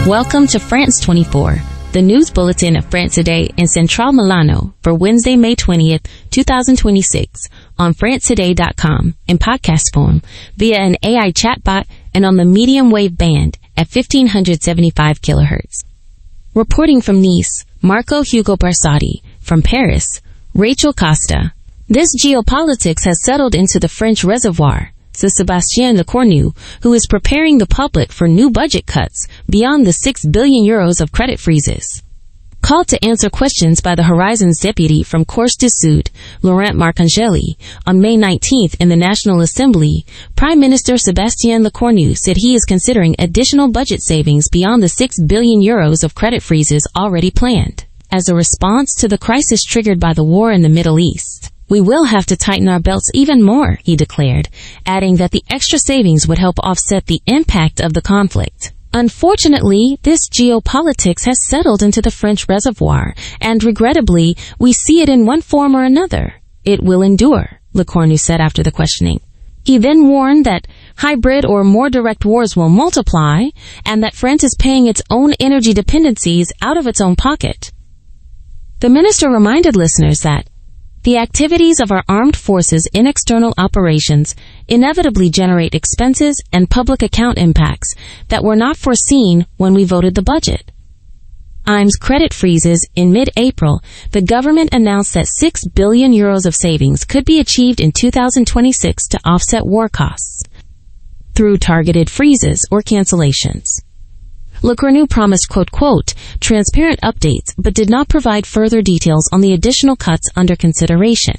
Welcome to France 24, the news bulletin of France Today in Central Milano for Wednesday, May 20th, 2026 on francetoday.com in podcast form via an AI chatbot and on the medium wave band at 1575 kilohertz. Reporting from Nice, Marco Hugo Barsati. From Paris, Rachel Costa. This geopolitics has settled into the French reservoir, says Sébastien Lecornu, who is preparing the public for new budget cuts beyond the 6 billion euros of credit freezes. Called to answer questions by the Horizons deputy from Corse du Sud, Laurent Marcangeli, on May 19th in the National Assembly, Prime Minister Sébastien Lecornu said he is considering additional budget savings beyond the 6 billion euros of credit freezes already planned. As a response to the crisis triggered by the war in the Middle East, we will have to tighten our belts even more, he declared, adding that the extra savings would help offset the impact of the conflict. Unfortunately, this geopolitics has settled into the French reservoir, and regrettably, we see it in one form or another. It will endure, Lecornu said after the questioning. He then warned that hybrid or more direct wars will multiply, and that France is paying its own energy dependencies out of its own pocket. The minister reminded listeners that the activities of our armed forces in external operations inevitably generate expenses and public account impacts that were not foreseen when we voted the budget. IM's credit freezes. In mid-April, the government announced that 6 billion euros of savings could be achieved in 2026 to offset war costs through targeted freezes or cancellations. Lecornu promised, quote, transparent updates, but did not provide further details on the additional cuts under consideration.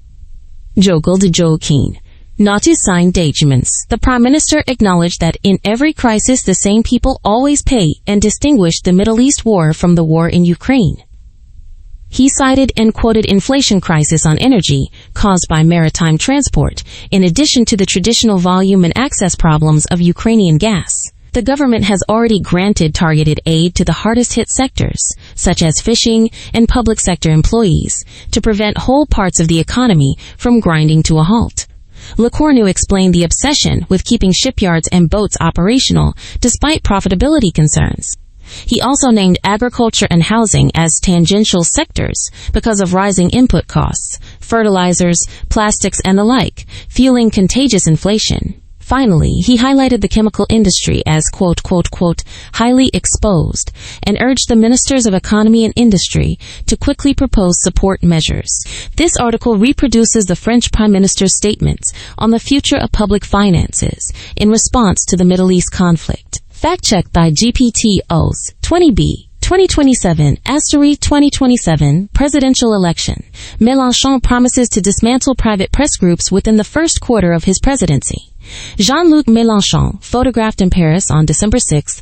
Jogel de Joaquin. Not to sign engagements, the Prime Minister acknowledged that in every crisis the same people always pay and distinguished the Middle East war from the war in Ukraine. He cited and quoted inflation crisis on energy caused by maritime transport, in addition to the traditional volume and access problems of Ukrainian gas. The government has already granted targeted aid to the hardest-hit sectors, such as fishing and public sector employees, to prevent whole parts of the economy from grinding to a halt. Lecornu explained the obsession with keeping shipyards and boats operational despite profitability concerns. He also named agriculture and housing as tangential sectors because of rising input costs, fertilizers, plastics, and the like, fueling contagious inflation. Finally, he highlighted the chemical industry as, quote, highly exposed, and urged the ministers of economy and industry to quickly propose support measures. This article reproduces the French Prime Minister's statements on the future of public finances in response to the Middle East conflict. Fact-checked by GPT-OS 20B. 2027, Astery 2027, presidential election. Mélenchon promises to dismantle private press groups within the first quarter of his presidency. Jean-Luc Mélenchon, photographed in Paris on December 6,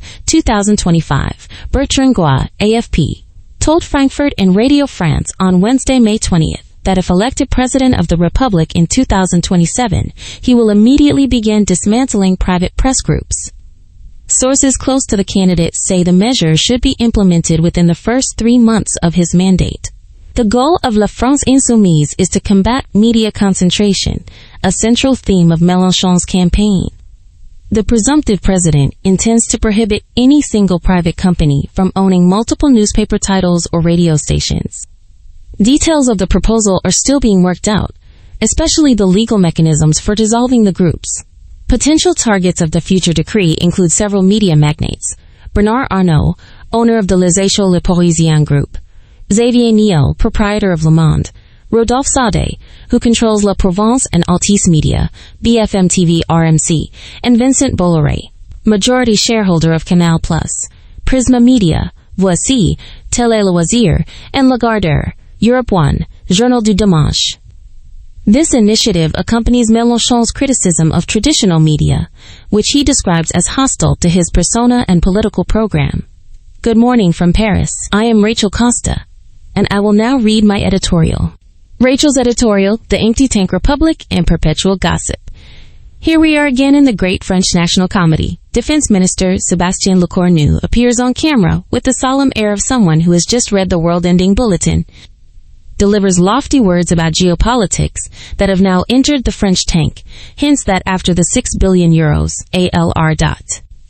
2025. Bertrand Goy, AFP, told Frankfurt and Radio France on Wednesday, May 20th, that if elected president of the Republic in 2027, he will immediately begin dismantling private press groups. Sources close to the candidate say the measure should be implemented within the first 3 months of his mandate. The goal of La France Insoumise is to combat media concentration, a central theme of Mélenchon's campaign. The presumptive president intends to prohibit any single private company from owning multiple newspaper titles or radio stations. Details of the proposal are still being worked out, especially the legal mechanisms for dissolving the groups. Potential targets of the future decree include several media magnates: Bernard Arnault, owner of the Les Echos Le Parisien Group; Xavier Niel, proprietor of Le Monde; Rodolphe Sade, who controls La Provence and Altice Media, BFM TV RMC; and Vincent Bolloré, majority shareholder of Canal+, Prisma Media, Voici, Télé Loisirs, and Lagardère, Europe 1, Journal du Dimanche. This initiative accompanies Mélenchon's criticism of traditional media, which he describes as hostile to his persona and political program. Good morning from Paris. I am Rachel Costa, and I will now read my editorial. Rachel's editorial, The Empty Tank Republic and Perpetual Gossip. Here we are again in the great French national comedy. Defense Minister Sébastien Lecornu appears on camera with the solemn air of someone who has just read the world-ending bulletin, delivers lofty words about geopolitics that have now entered the French tank, hints that after the 6 billion euros, ALR.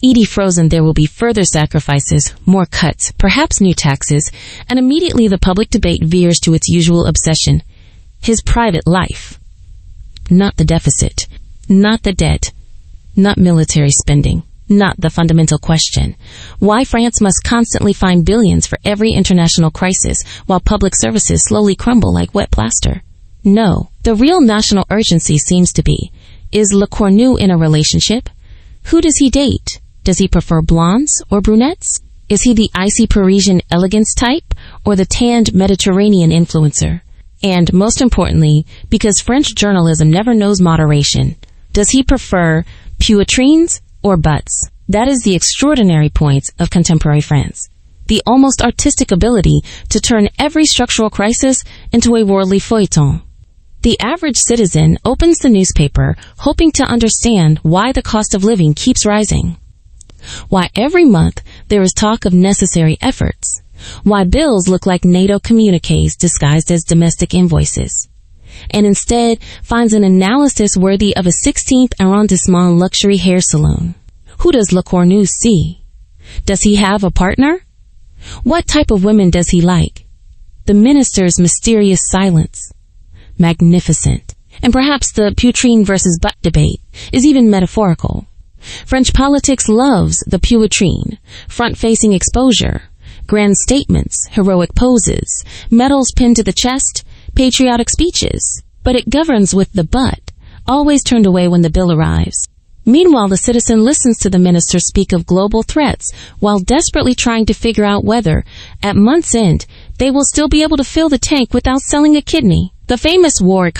Edie frozen, there will be further sacrifices, more cuts, perhaps new taxes, and immediately the public debate veers to its usual obsession, his private life. Not the deficit, not the debt, not military spending, not the fundamental question. Why France must constantly find billions for every international crisis while public services slowly crumble like wet plaster. No, the real national urgency seems to be, is Le Cornu in a relationship? Who does he date? Does he prefer blondes or brunettes? Is he the icy Parisian elegance type or the tanned Mediterranean influencer? And most importantly, because French journalism never knows moderation, does he prefer poitrines or butts? That is the extraordinary point of contemporary France. The almost artistic ability to turn every structural crisis into a worldly feuilleton. The average citizen opens the newspaper hoping to understand why the cost of living keeps rising. Why every month there is talk of necessary efforts. Why bills look like NATO communiques disguised as domestic invoices. And instead finds an analysis worthy of a 16th arrondissement luxury hair salon. Who does Le Cornu see? Does he have a partner? What type of women does he like? The minister's mysterious silence. Magnificent. And perhaps the poitrine versus butt debate is even metaphorical. French politics loves the poitrine, front-facing exposure, grand statements, heroic poses, medals pinned to the chest, patriotic speeches. But it governs with the butt, always turned away when the bill arrives. Meanwhile, the citizen listens to the minister speak of global threats while desperately trying to figure out whether, at month's end, they will still be able to fill the tank without selling a kidney. The famous war